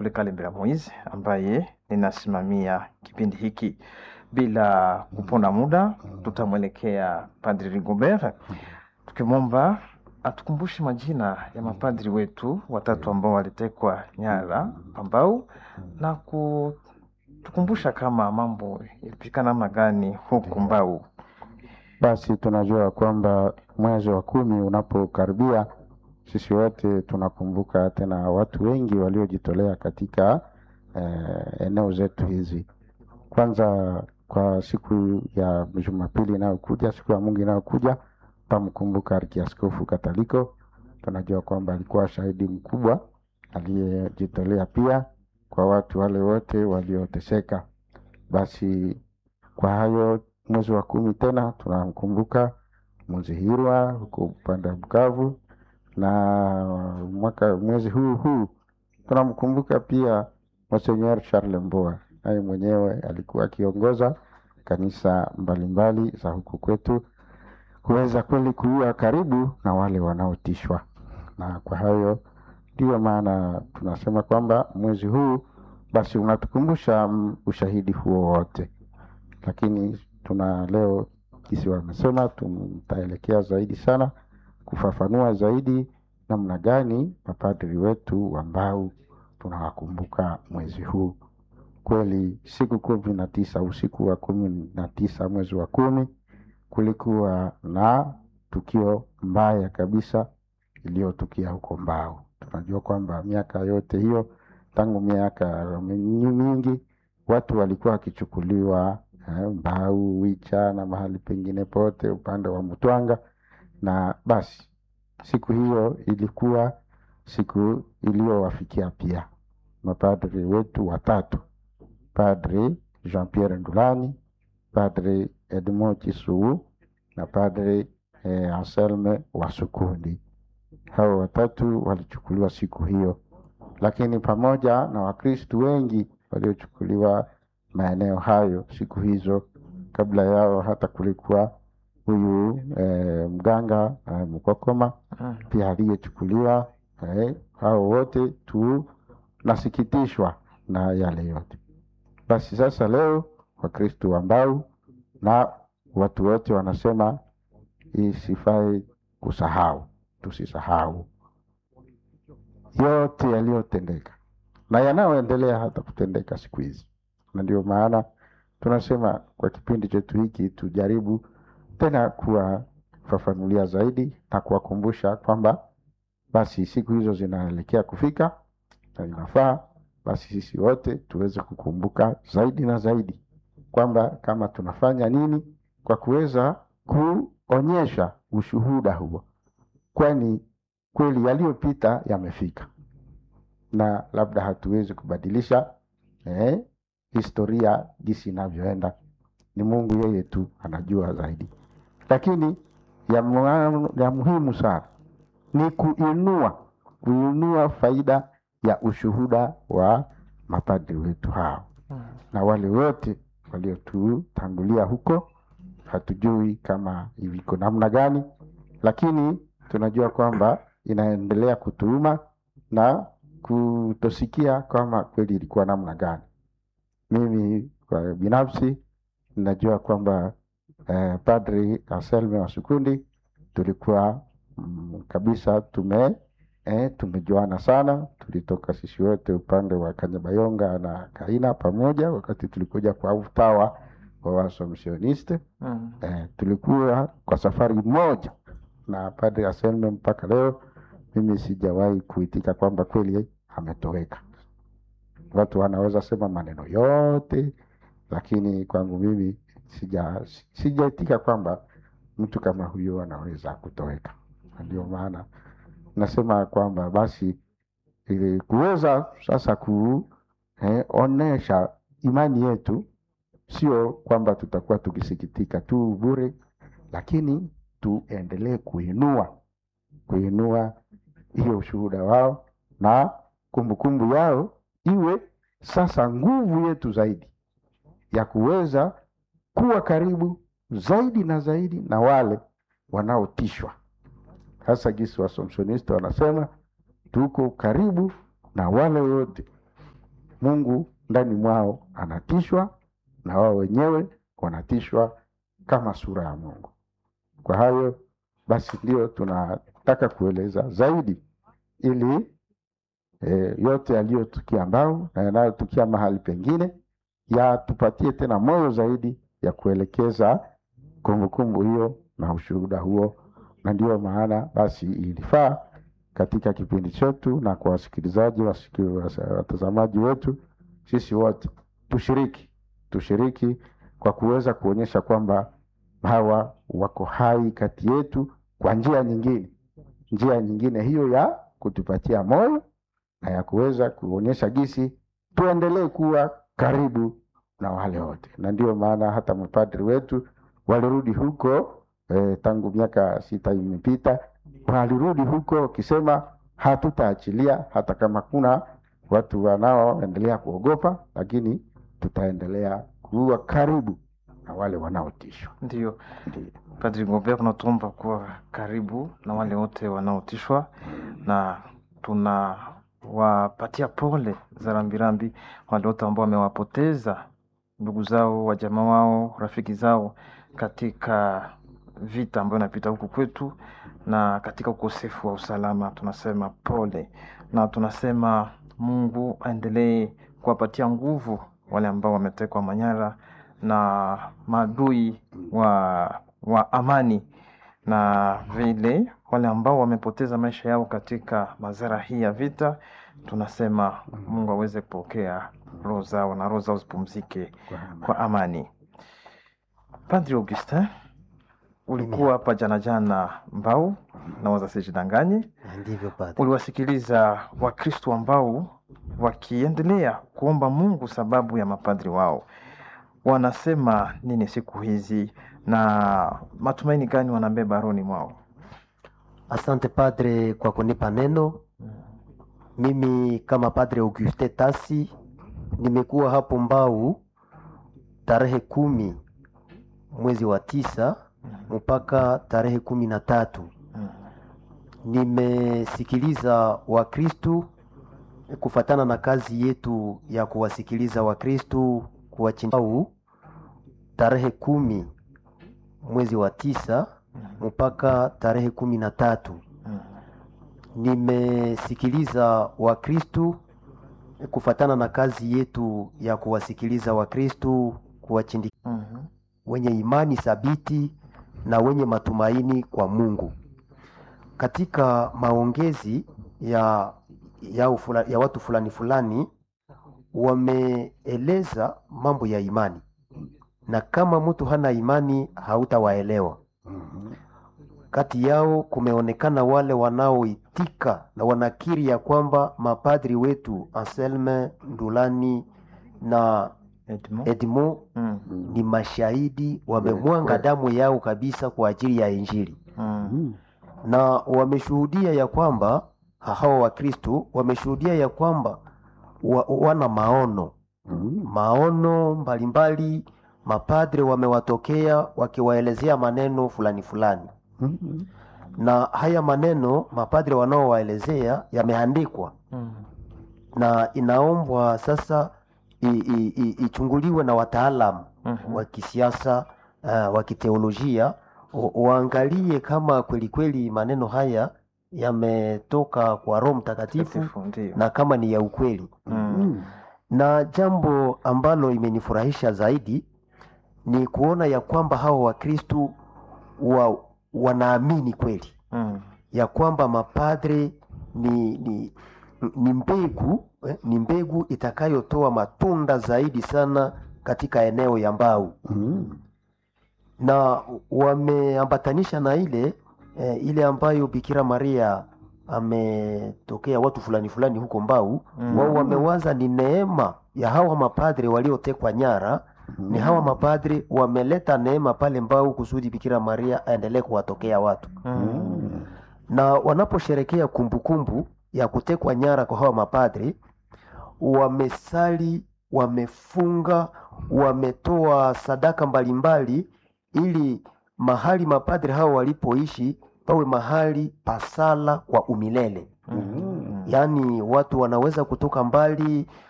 Kakule Kalembera Moise ambaye ninasimamia kipindi hiki. Bila kuponda muda, tutamwelekea Padri Rigobert tukimwomba atukumbushe majina ya mapadri wetu watatu ambao walitekwa nyara Pambau, na kutukumbusha kama mambo ilipika namna gani huku Mbau. Basi tunajua kwamba mwezi wa 10 unapokaribia, sisi wote tunakumbuka tena watu wengi waliojitolea katika eneo zetu hizi. Kwanza kwa siku ya Jumapili inayokuja, siku ya Mungu inayokuja, tutamkumbuka Arkiaskofu Kataliko. Tunajua kwamba alikuwa shahidi mkubwa aliyejitolea pia kwa watu wale wote walioteseka. Basi kwa hayo, mwezi wa 10 tena tunamkumbuka Muzihirwa huko upande wa Bukavu, na mwezi huu tunamkumbuka pia Monseigneur Charles Mboa. Naye mwenyewe alikuwa akiongoza kanisa mbalimbali za huku kwetu, kuweza kweli kuwa karibu na wale wanaotishwa. Na kwa hayo ndio maana tunasema kwamba mwezi huu basi unatukumbusha ushahidi huo wote. Lakini leo kisi wamesema tutaelekea zaidi sana kufafanua zaidi namna gani mapadri wetu ambao tunawakumbuka mwezi huu. Kweli siku 19, usiku wa 19 mwezi wa 10, kulikuwa na tukio mbaya kabisa iliyotukia huko Mbau. Tunajua kwamba miaka yote hiyo, tangu miaka mingi, watu walikuwa wakichukuliwa Mbau, Wicha na mahali pengine pote upande wa Mutwanga. Na basi siku hiyo ilikuwa siku iliyowafikia pia mapadri wetu watatu, Padri Jean-Pierre Ndulani, Padri Edmond Chisuu na Padri Anselme Wasukundi. Hao watatu walichukuliwa siku hiyo, lakini pamoja na Wakristo wengi waliochukuliwa maeneo hayo siku hizo. Kabla yao hata kulikuwa huyu mganga Mukokoma pia aliyechukuliwa. Hao wote tunasikitishwa na yale yote. Basi sasa leo Wakristo ambao na watu wote wanasema isifai kusahau, tusisahau yote yaliyotendeka na yanayoendelea hata kutendeka siku hizi. Na ndio maana tunasema kwa kipindi chetu hiki tujaribu tena kuwafafanulia zaidi na kuwakumbusha kwamba basi siku hizo zinaelekea kufika, na inafaa basi sisi wote tuweze kukumbuka zaidi na zaidi kwamba kama tunafanya nini kwa kuweza kuonyesha ushuhuda huo, kwani kweli yaliyopita yamefika na labda hatuwezi kubadilisha historia jinsi inavyoenda. Ni Mungu yeye tu anajua zaidi, lakini ya muhimu sana ni kuinua faida ya ushuhuda wa mapadri wetu hao na wale wote waliotutangulia huko. Hatujui kama iko namna gani, lakini tunajua kwamba inaendelea kutuuma na kutosikia kama kweli ilikuwa namna gani. Mimi kwa binafsi najua kwamba Padri Anselme Wasukundi tulikuwa kabisa tumejuana sana. Tulitoka sisi wote upande wa Kanyabayonga na Kaina pamoja wakati tulikuja kwa utawa wa Waasomsioniste. Tulikuwa kwa safari moja na Padri Anselme. Mpaka leo mimi sijawahi kuitika kwamba kweli ametoweka. Watu wanaweza sema maneno yote, lakini kwangu mimi sijaitika kwamba mtu kama huyo anaweza kutoweka. Ndio maana nasema kwamba basi kuweza sasa kuonesha imani yetu, sio kwamba tutakuwa tukisikitika tu bure, lakini tuendelee kuinua hiyo ushuhuda wao na kumbukumbu yao iwe sasa nguvu yetu zaidi ya kuweza kuwa karibu zaidi na zaidi na wale wanaotishwa. Hasa jinsi Waasomsionista wanasema tuko karibu na wale wote Mungu ndani mwao anatishwa na wao wenyewe wanatishwa kama sura ya Mungu. Kwa hayo basi ndio tunataka kueleza zaidi, ili yote yaliyotukia Mbau na yanayotukia mahali pengine yatupatie tena moyo zaidi ya kuelekeza kumbukumbu hiyo na ushuhuda huo. Na ndio maana basi ilifaa katika kipindi chetu na kwa wasikilizaji watazamaji wetu, sisi wote tushiriki kwa kuweza kuonyesha kwamba hawa wako hai kati yetu kwa njia nyingine hiyo ya kutupatia moyo na ya kuweza kuonyesha jinsi tuendelee kuwa karibu na wale wote. Na ndio maana hata mapadri wetu walirudi huko tangu miaka 6 imepita, walirudi huko wakisema hatutaachilia, hata kama kuna watu wanaoendelea kuogopa, lakini tutaendelea kuwa karibu na wale wanaotishwa. Ndio. Padri Ngobert, tunatuomba kuwa karibu na wale wote wanaotishwa, na tunawapatia pole za rambirambi wale wote ambao wamewapoteza ndugu zao, wajamaa wao, rafiki zao katika vita ambayo inapita huku kwetu na katika ukosefu wa usalama. Tunasema pole na tunasema Mungu aendelee kuwapatia nguvu wale ambao wametekwa manyara na maadui wa amani, na vile wale ambao wamepoteza maisha yao katika madhara hii ya vita. Tunasema Mungu aweze kupokea roho zao na roho zao zipumzike kwa amani. Padri Augustin, ulikuwa hapa jana Mbau na wazasijidanganye. Ndivyo padri. Uliwasikiliza Wakristo ambao wakiendelea kuomba Mungu sababu ya mapadri wao. Wanasema nini siku hizi na matumaini gani wanabeba rohoni mwao? Asante padre kwa kunipa neno. Mimi kama Padre Augustin Tasi nimekuwa hapo Mbau tarehe 10 mwezi wa 9 mpaka tarehe 13. Nimesikiliza Wakristo kufatana na kazi yetu ya kuwasikiliza Wakristo kuwachinjau tarehe 10 mwezi wa 9 mpaka tarehe 13. Nimesikiliza Wakristo kufatana na kazi yetu ya kuwasikiliza Wakristo kuwachindia wenye imani thabiti na wenye matumaini kwa Mungu. Katika maongezi ya watu fulani wameeleza mambo ya imani, na kama mtu hana imani hautawaelewa. Kati yao kumeonekana wale wanaoitika na wanakiri ya kwamba mapadri wetu Anselme Ndulani na Edmond ni mashahidi, wamemwanga damu yao kabisa kwa ajili ya Injili. Na wameshuhudia ya kwamba hao Wakristo wameshuhudia ya kwamba wana maono mbalimbali. Mapadre wamewatokea wakiwaelezea maneno fulani. Na haya maneno mapadre wanaowaelezea yameandikwa. Na inaombwa sasa ichunguliwe na wataalamu wa kisiasa, wa kiteolojia, waangalie kama kweli maneno haya yametoka kwa Roho Mtakatifu na kama ni ya ukweli. Na jambo ambalo imenifurahisha zaidi ni kuona ya kwamba hao Wakristo wanaamini kweli ya kwamba mapadre ni mbegu itakayotoa matunda zaidi sana katika eneo ya Mbau. Na wameambatanisha na ile ambayo Bikira Maria ametokea watu fulani huko Mbau. Wao wamewaza ni neema ya hawa mapadre waliotekwa nyara. Ni hawa mapadre wameleta neema pale Mbau kusudi Bikira Maria aendelee kuwatokea watu. Na wanaposherekea kumbukumbu ya kutekwa nyara kwa hawa mapadre, wamesali, wamefunga, wametoa sadaka mbalimbali ili mahali mapadre hao walipoishi pawe mahali pasala kwa umilele. Yaani watu wanaweza kutoka mbali